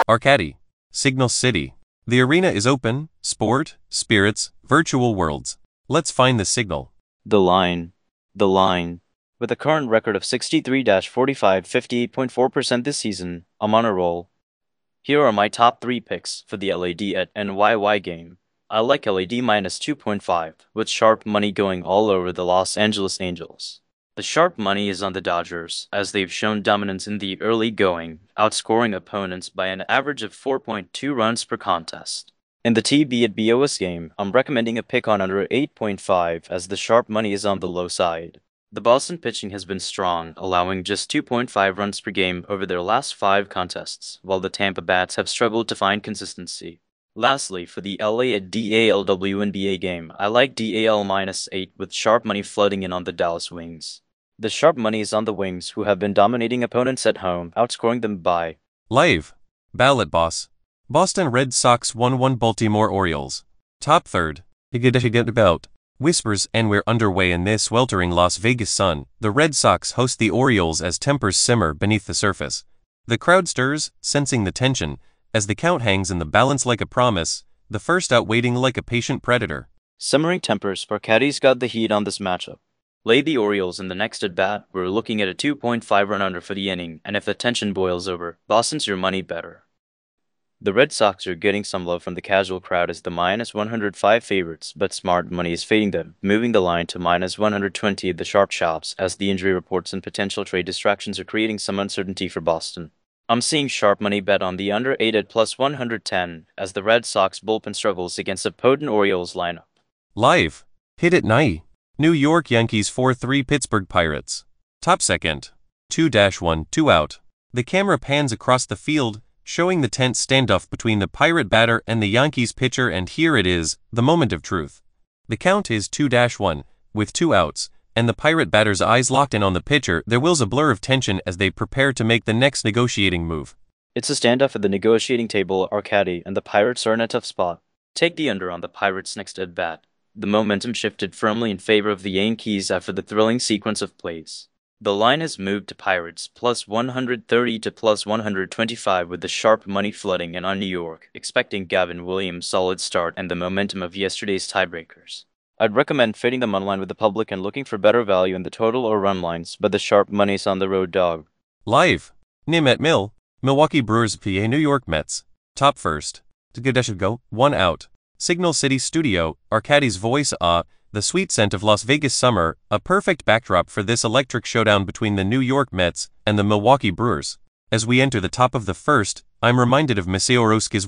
Arcady. Signal City. The arena is open, sport, spirits, virtual worlds. Let's find the signal. The line. The line. With a current record of 63-45, 58.4% this season, I'm on a roll. Here are my top 3 picks for the LAD at NYY game. I like LAD minus 2.5, with sharp money going all over the Los Angeles Angels. The sharp money is on the Dodgers, as they've shown dominance in the early going, outscoring opponents by an average of 4.2 runs per contest. In the TB at BOS game, I'm recommending a pick on under 8.5 as the sharp money is on the low side. The Boston pitching has been strong, allowing just 2.5 runs per game over their last 5 contests, while the Tampa bats have struggled to find consistency. Lastly, for the LA at DAL WNBA game, I like DAL minus 8 with sharp money flooding in on the Dallas Wings. The sharp money is on the Wings, who have been dominating opponents at home, outscoring them by Live. Ballot Boss. Boston Red Sox 1-1 Baltimore Orioles. Top third. About. Whispers, and we're underway in this sweltering Las Vegas sun. The Red Sox host the Orioles as tempers simmer beneath the surface. The crowd stirs, sensing the tension, as the count hangs in the balance like a promise, the first out waiting like a patient predator. simmering tempers. Arcady's got the heat on this matchup. Lay the Orioles in the next at-bat. We're looking at a 2.5 run under for the inning, and if the tension boils over, Boston's your money better. The Red Sox are getting some love from the casual crowd as the minus 105 favorites, but smart money is fading them, moving the line to minus 120 at the sharp shops as the injury reports and potential trade distractions are creating some uncertainty for Boston. I'm seeing sharp money bet on the under 8 at plus 110 as the Red Sox bullpen struggles against a potent Orioles lineup. Live. Hit at night. New York Yankees 4-3 Pittsburgh Pirates. Top second. 2-1, 2 out. The camera pans across the field, showing the tense standoff between the Pirate batter and the Yankees pitcher, and here it is, the moment of truth. The count is 2-1, with 2 outs, and the Pirate batter's eyes locked in on the pitcher. There wills a blur of tension as they prepare to make the next negotiating move. It's a standoff at the negotiating table at Arcady, and the Pirates are in a tough spot. Take the under on the Pirates' next at-bat. The momentum shifted firmly in favor of the Yankees after the thrilling sequence of plays. The line has moved to Pirates plus 130 to plus 125 with the sharp money flooding in on New York, expecting Gavin Williams' solid start and the momentum of yesterday's tiebreakers. I'd recommend fading the money line with the public and looking for better value in the total or run lines, but the sharp money's on the road dog. Live. Nim at Mill. Milwaukee Brewers PA New York Mets. Top first. Go. 1 out. Signal City Studio, Arcady's voice. The sweet scent of Las Vegas summer, a perfect backdrop for this electric showdown between the New York Mets and the Milwaukee Brewers. As we enter the top of the first, I'm reminded of Masayorovsky's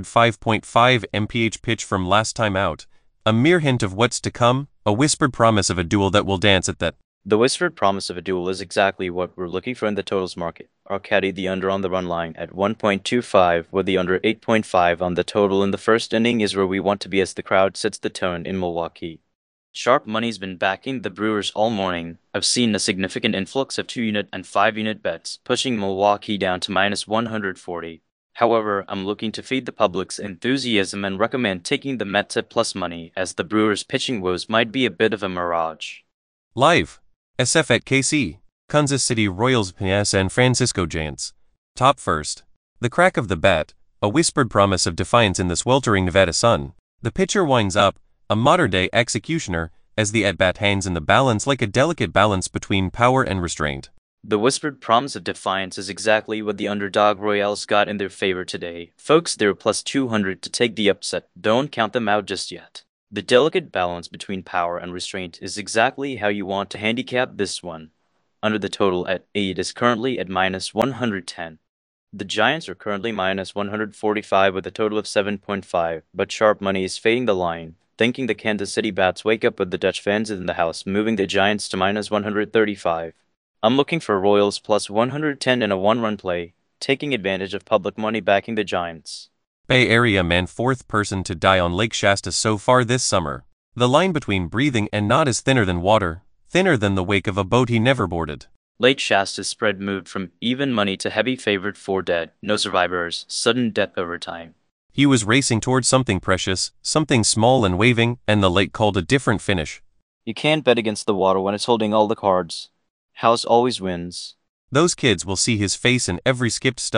105.5 mph pitch from last time out, a mere hint of what's to come, a whispered promise of a duel that will dance at that. The whispered promise of a duel is exactly what we're looking for in the totals market. Arcady the under on the run line at 1.25 with the under 8.5 on the total in the first inning is where we want to be as the crowd sets the tone in Milwaukee. Sharp money's been backing the Brewers all morning. I've seen a significant influx of 2-unit and 5-unit bets, pushing Milwaukee down to minus 140. However, I'm looking to feed the public's enthusiasm and recommend taking the Mets at plus money as the Brewers' pitching woes might be a bit of a mirage. Live. SF at KC. Kansas City Royals vs San Francisco Giants. Top first. The crack of the bat, a whispered promise of defiance in the sweltering Nevada sun. The pitcher winds up, a modern-day executioner, as the at-bat hangs in the balance like a delicate balance between power and restraint. The whispered promise of defiance is exactly what the underdog Royals got in their favor today. Folks, they're plus 200 to take the upset. Don't count them out just yet. The delicate balance between power and restraint is exactly how you want to handicap this one. Under the total at 8 is currently at minus 110. The Giants are currently minus 145 with a total of 7.5, but sharp money is fading the line, thinking the Kansas City bats wake up with the Dutch fans in the house, moving the Giants to minus 135. I'm looking for Royals plus 110 in a one-run play, taking advantage of public money backing the Giants. Bay Area man 4th person to die on Lake Shasta so far this summer. The line between breathing and not is thinner than water, thinner than the wake of a boat he never boarded. Lake Shasta's spread moved from even money to heavy favorite, 4 dead, no survivors, sudden death over time. He was racing towards something precious, something small and waving, and the lake called a different finish. You can't bet against the water when it's holding all the cards. House always wins. Those kids will see his face in every skipped stone,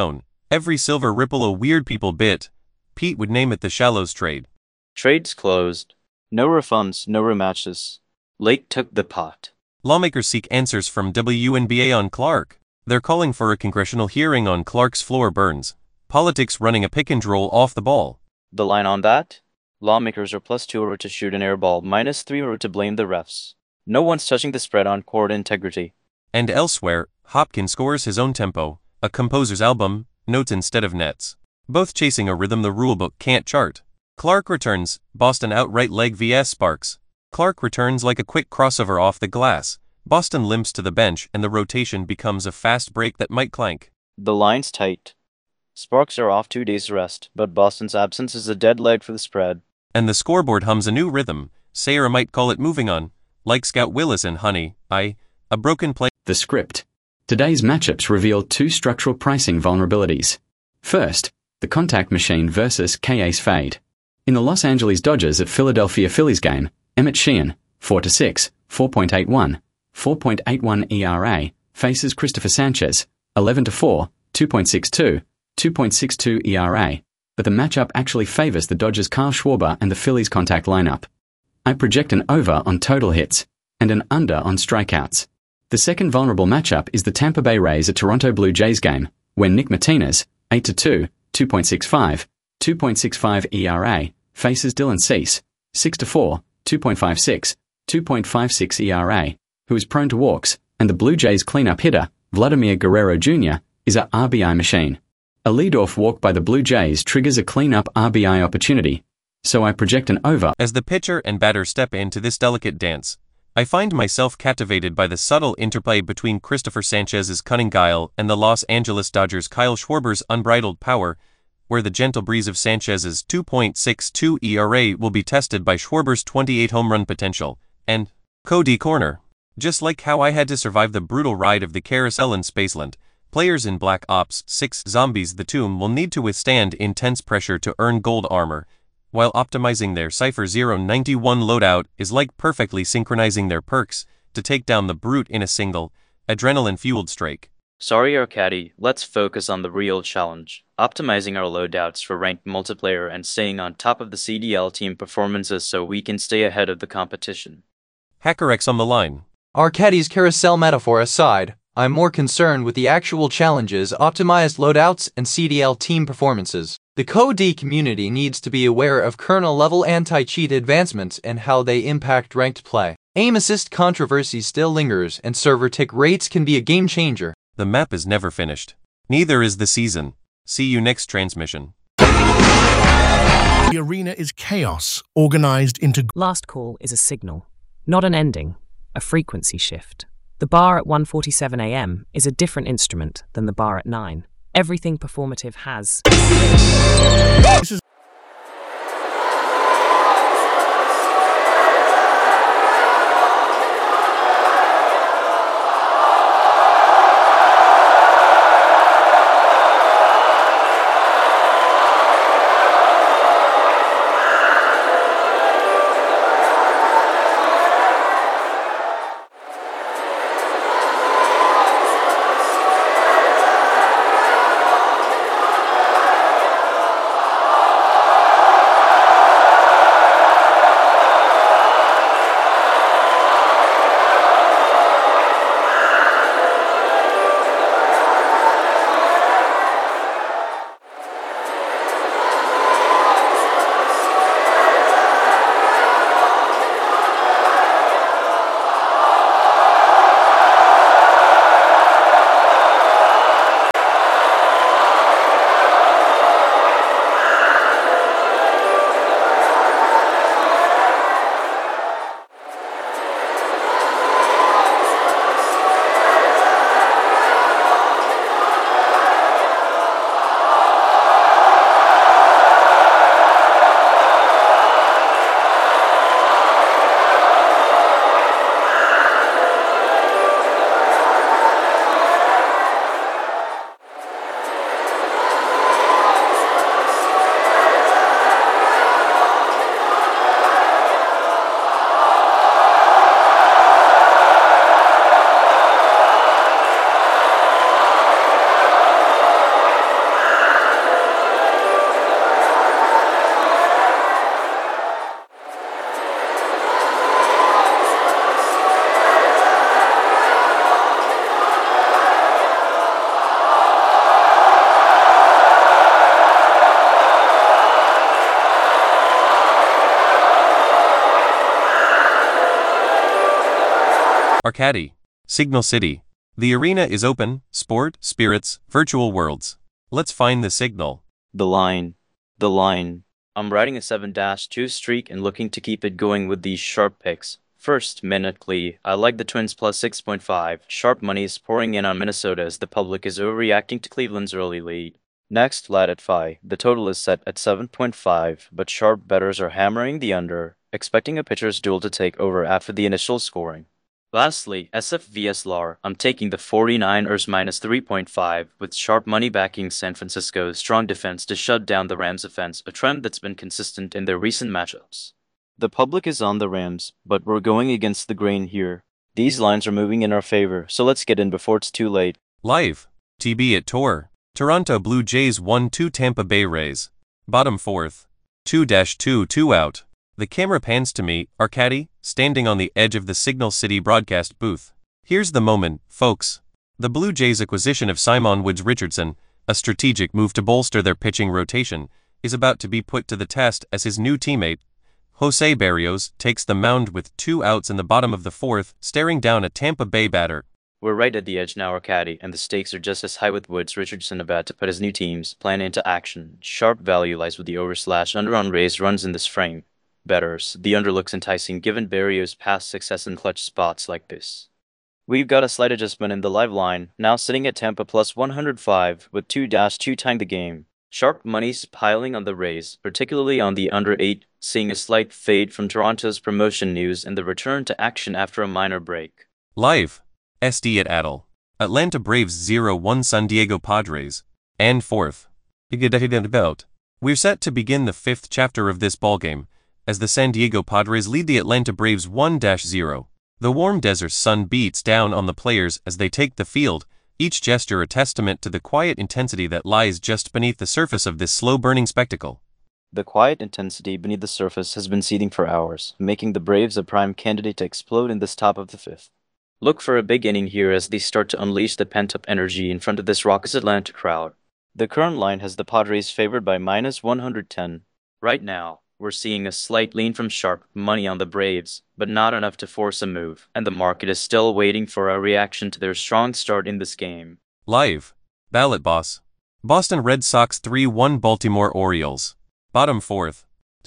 Every silver ripple a weird people bit. Pete would name it the Shallows trade. Trades closed. No refunds, no rematches. Lake took the pot. Lawmakers seek answers from WNBA on Clark. They're calling for a congressional hearing on Clark's floor burns. Politics running a pick and roll off the ball. The line on that? Lawmakers are +2 over to shoot an air ball, -3 over to blame the refs. No one's touching the spread on court integrity. And elsewhere, Hopkins scores his own tempo, a composer's album, notes instead of nets. Both chasing a rhythm the rulebook can't chart. Clark returns, Boston outright leg vs Sparks. Clark returns like a quick crossover off the glass. Boston limps to the bench and the rotation becomes a fast break that might clank. The line's tight. Sparks are off 2 days rest, but Boston's absence is a dead leg for the spread. And the scoreboard hums a new rhythm. Sayer might call it moving on. Like Scout Willis and Honey, a broken play. The script. Today's matchups reveal 2 structural pricing vulnerabilities. First, the contact machine versus K-Ace fade. In the Los Angeles Dodgers at Philadelphia Phillies game, Emmett Sheehan, 4-6, 4.81, 4.81 ERA, faces Christopher Sanchez, 11-4, 2.62, 2.62 ERA, but the matchup actually favors the Dodgers' Kyle Schwarber and the Phillies' contact lineup. I project an over on total hits and an under on strikeouts. The second vulnerable matchup is the Tampa Bay Rays at Toronto Blue Jays game, when Nick Martinez, 8-2, 2.65, 2.65 ERA, faces Dylan Cease, 6-4, 2.56, 2.56 ERA, who is prone to walks, and the Blue Jays cleanup hitter, Vladimir Guerrero Jr., is a RBI machine. A leadoff walk by the Blue Jays triggers a cleanup RBI opportunity, so I project an over. As the pitcher and batter step into this delicate dance, I find myself captivated by the subtle interplay between Christopher Sanchez's cunning guile and the Los Angeles Dodgers' Kyle Schwarber's unbridled power, where the gentle breeze of Sanchez's 2.62 ERA will be tested by Schwarber's 28 home run potential, and Cody Corner. Just like how I had to survive the brutal ride of the carousel in Spaceland, players in Black Ops 6 Zombies the Tomb will need to withstand intense pressure to earn gold armor, while optimizing their Cypher 091 loadout is like perfectly synchronizing their perks to take down the brute in a single, adrenaline-fueled strike. Sorry, Arcady, let's focus on the real challenge, optimizing our loadouts for ranked multiplayer and staying on top of the CDL team performances so we can stay ahead of the competition. HackerX on the line. Arcady's carousel metaphor aside, I'm more concerned with the actual challenges, optimized loadouts, and CDL team performances. The CoD community needs to be aware of kernel-level anti-cheat advancements and how they impact ranked play. Aim assist controversy still lingers, and server tick rates can be a game-changer. The map is never finished. Neither is the season. See you next transmission. The arena is chaos, organized into... Last call is a signal, not an ending, a frequency shift. The bar at 1:47 a.m. is a different instrument than the bar at 9. Everything performative has... This is Arcady, Signal City. The arena is open, sport, spirits, virtual worlds. Let's find the signal. The line. The line. I'm riding a 7-2 streak and looking to keep it going with these sharp picks. First, minutely, I like the Twins plus 6.5. Sharp money is pouring in on Minnesota as the public is overreacting to Cleveland's early lead. Next, lat at Phi. The total is set at 7.5, but sharp bettors are hammering the under, expecting a pitcher's duel to take over after the initial scoring. Lastly, SF vs LAR, I'm taking the 49ers minus 3.5, with sharp money backing San Francisco's strong defense to shut down the Rams' offense, a trend that's been consistent in their recent matchups. The public is on the Rams, but we're going against the grain here. These lines are moving in our favor, so let's get in before it's too late. Live. TB at Tor. Toronto Blue Jays 1-2 Tampa Bay Rays. Bottom fourth. 2-2 out. The camera pans to me, Arcady, standing on the edge of the Signal City broadcast booth. Here's the moment, folks. The Blue Jays' acquisition of Simon Woods Richardson, a strategic move to bolster their pitching rotation, is about to be put to the test as his new teammate, Jose Berrios, takes the mound with 2 outs in the bottom of the fourth, staring down a Tampa Bay batter. We're right at the edge now, Arcady, and the stakes are just as high with Woods Richardson about to put his new team's plan into action. Sharp value lies with the over/under on Rays runs in this frame. Bettors, the under looks enticing given Berrios' past success in clutch spots like this. We've got a slight adjustment in the live line, now sitting at Tampa plus 105, with 2-2 tying the game. Sharp money's piling on the Rays, particularly on the under 8, seeing a slight fade from Toronto's promotion news and the return to action after a minor break. Live. SD at Adel. Atlanta Braves 0-1 San Diego Padres. And fourth. We're set to begin the 5th chapter of this ballgame, as the San Diego Padres lead the Atlanta Braves 1-0. The warm desert sun beats down on the players as they take the field, each gesture a testament to the quiet intensity that lies just beneath the surface of this slow-burning spectacle. The quiet intensity beneath the surface has been seething for hours, making the Braves a prime candidate to explode in this top of the 5th. Look for a big inning here as they start to unleash the pent-up energy in front of this raucous Atlanta crowd. The current line has the Padres favored by minus 110. Right now, we're seeing a slight lean from sharp money on the Braves, but not enough to force a move, and the market is still waiting for a reaction to their strong start in this game. Live. Ballot Boss. Boston Red Sox 3-1 Baltimore Orioles. Bottom fourth.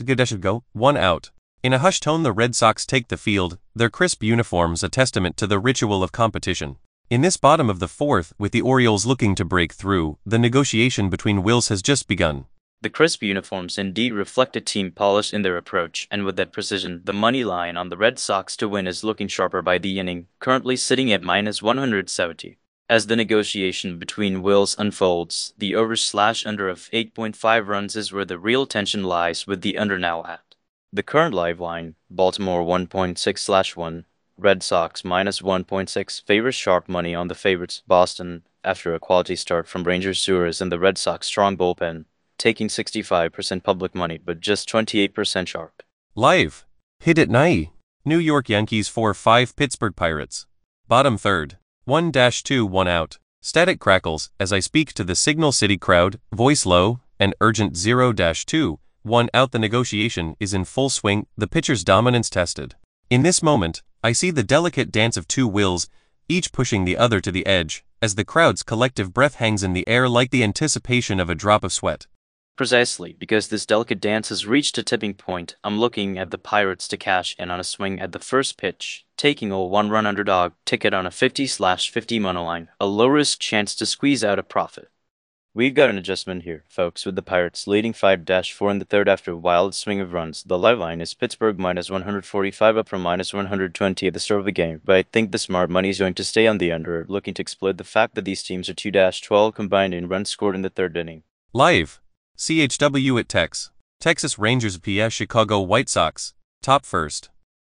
To 1 out. In a hushed tone, the Red Sox take the field, their crisp uniforms a testament to the ritual of competition. In this bottom of the fourth, with the Orioles looking to break through, the negotiation between wills has just begun. The crisp uniforms indeed reflect a team polished in their approach, and with that precision, the money line on the Red Sox to win is looking sharper by the inning, currently sitting at minus 170. As the negotiation between wills unfolds, the over/under of 8.5 runs is where the real tension lies, with the under now at. The current live line, Baltimore 1.6/1, Red Sox minus 1.6, favors sharp money on the favorites, Boston, after a quality start from Ranger Suarez and the Red Sox strong bullpen, taking 65% public money but just 28% sharp. Live. Hit at night. New York Yankees 4-5 Pittsburgh Pirates. Bottom third. 1-2 1 out. Static crackles as I speak to the Signal City crowd, voice low, and urgent 0-2 1 out. The negotiation is in full swing, the pitcher's dominance tested. In this moment, I see the delicate dance of two wills, each pushing the other to the edge, as the crowd's collective breath hangs in the air like the anticipation of a drop of sweat. Precisely, because this delicate dance has reached a tipping point, I'm looking at the Pirates to cash in on a swing at the first pitch, taking a 1-run underdog ticket on a 50/50 monoline, a low-risk chance to squeeze out a profit. We've got an adjustment here, folks, with the Pirates leading 5-4 in the third after a wild swing of runs. The live line is Pittsburgh minus 145 up from minus 120 at the start of the game, but I think the smart money is going to stay on the under, looking to exploit the fact that these teams are 2-12 combined in runs scored in the third inning. Live. CHW at Tex. Texas Rangers vs Chicago White Sox. Top first.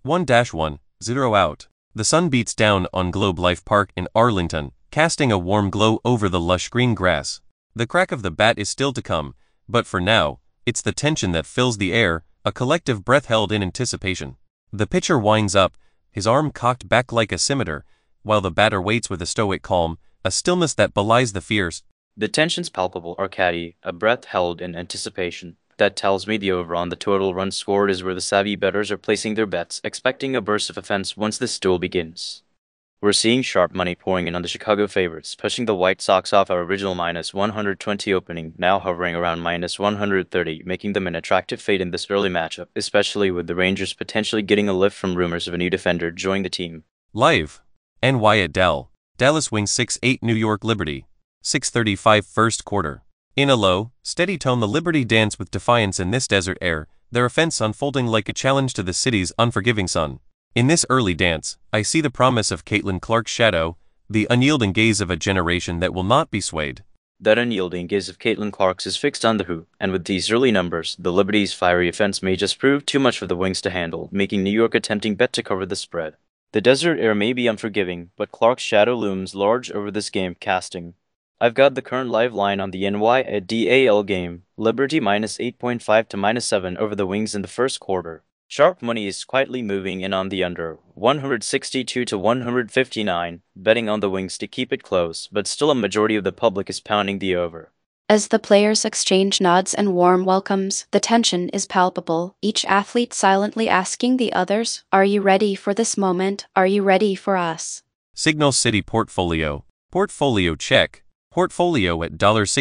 1-1, 0 out. The sun beats down on Globe Life Park in Arlington, casting a warm glow over the lush green grass. The crack of the bat is still to come, but for now, it's the tension that fills the air, a collective breath held in anticipation. The pitcher winds up, his arm cocked back like a scimitar, while the batter waits with a stoic calm, a stillness that belies the fears. The tension's palpable, Arcady, a breath held in anticipation. That tells me the over on the total runs scored is where the savvy bettors are placing their bets, expecting a burst of offense once this duel begins. We're seeing sharp money pouring in on the Chicago favorites, pushing the White Sox off our original minus 120 opening, now hovering around minus 130, making them an attractive fade in this early matchup, especially with the Rangers potentially getting a lift from rumors of a new defender joining the team. Live. NY at Dell. Dallas wings 6-8 New York Liberty. 6:35 first quarter. In a low, steady tone, the Liberty dance with defiance in this desert air, their offense unfolding like a challenge to the city's unforgiving sun. In this early dance, I see the promise of Caitlin Clark's shadow, the unyielding gaze of a generation that will not be swayed. That unyielding gaze of Caitlin Clark's is fixed on the hoop, and with these early numbers, the Liberty's fiery offense may just prove too much for the Wings to handle, making New York a tempting bet to cover the spread. The desert air may be unforgiving, but Clark's shadow looms large over this game casting. I've got the current live line on the NY at DAL game, Liberty minus 8.5 to minus 7 over the Wings in the first quarter. Sharp money is quietly moving in on the under, 162 to 159, betting on the Wings to keep it close, but still a majority of the public is pounding the over. As the players exchange nods and warm welcomes, the tension is palpable, each athlete silently asking the others, "Are you ready for this moment? Are you ready for us?" Signal City Portfolio. Portfolio check. Portfolio at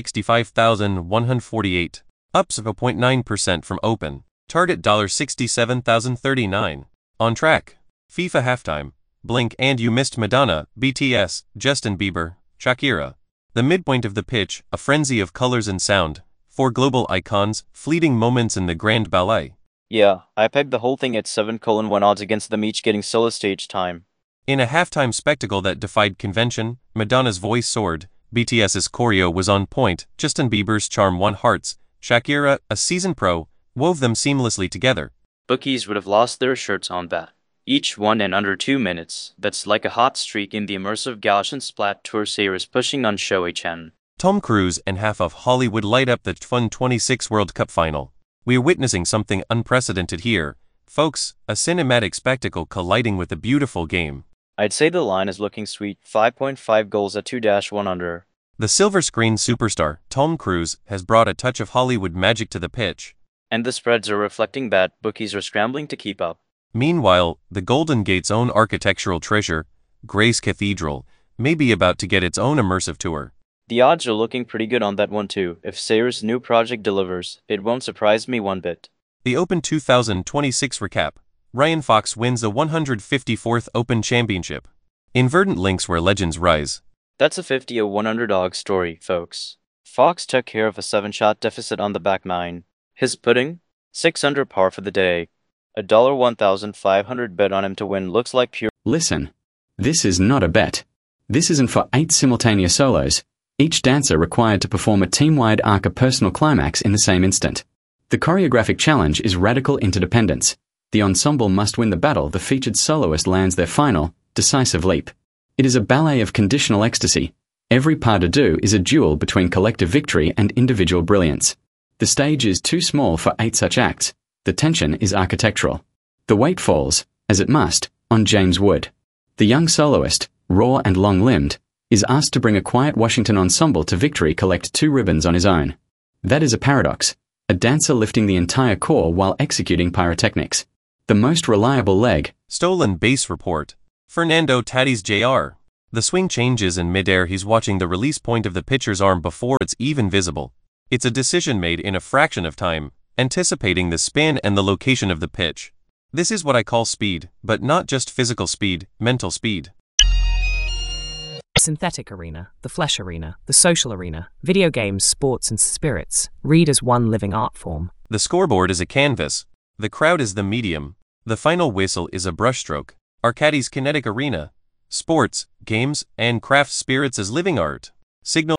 $65,148. Ups of 0.9% from open. Target $67,039. On track. FIFA halftime. Blink and You Missed Madonna, BTS, Justin Bieber, Shakira. The midpoint of the pitch, a frenzy of colors and sound. 4 global icons, fleeting moments in the grand ballet. Yeah, I pegged the whole thing at 7:1 odds against them each getting solo stage time. In a halftime spectacle that defied convention, Madonna's voice soared, BTS's choreo was on point, Justin Bieber's charm won hearts, Shakira, a seasoned pro, wove them seamlessly together. Bookies would have lost their shirts on that. Each won in under 2 minutes. That's like a hot streak in the immersive Gaussian splat tour series pushing on Shoei Chen. Tom Cruise and half of Hollywood light up the 2026 World Cup final. We are witnessing something unprecedented here, folks, a cinematic spectacle colliding with a beautiful game. I'd say the line is looking sweet, 5.5 goals at 2-1 under. The silver screen superstar, Tom Cruise, has brought a touch of Hollywood magic to the pitch. And the spreads are reflecting that. Bookies are scrambling to keep up. Meanwhile, the Golden Gate's own architectural treasure, Grace Cathedral, may be about to get its own immersive tour. The odds are looking pretty good on that one too. If Sayers' new project delivers, it won't surprise me one bit. The Open 2026 recap. Ryan Fox wins the 154th Open Championship. In verdant links where legends rise. That's a 50-1 underdog story, folks. Fox took care of a 7-shot deficit on the back nine. His pudding? 6 under par for the day. $1,500 bet on him to win looks like pure. Listen, this is not a bet. This isn't for 8 simultaneous solos, each dancer required to perform a team-wide arc of personal climax in the same instant. The choreographic challenge is radical interdependence. The ensemble must win the battle the featured soloist lands their final, decisive leap. It is a ballet of conditional ecstasy. Every pas de deux is a duel between collective victory and individual brilliance. The stage is too small for 8 such acts. The tension is architectural. The weight falls, as it must, on James Wood. The young soloist, raw and long-limbed, is asked to bring a quiet Washington ensemble to victory collect 2 ribbons on his own. That is a paradox, a dancer lifting the entire core while executing pyrotechnics. The most reliable leg. Stolen base report. Fernando Tatis Jr. The swing changes in midair. He's watching the release point of the pitcher's arm before it's even visible. It's a decision made in a fraction of time, anticipating the spin and the location of the pitch. This is what I call speed, but not just physical speed, mental speed. Synthetic arena, the flesh arena, the social arena, video games, sports and spirits, read as one living art form. The scoreboard is a canvas. The crowd is the medium. The final whistle is a brushstroke. Arcadi's kinetic arena. Sports, games, and craft spirits as living art. Signal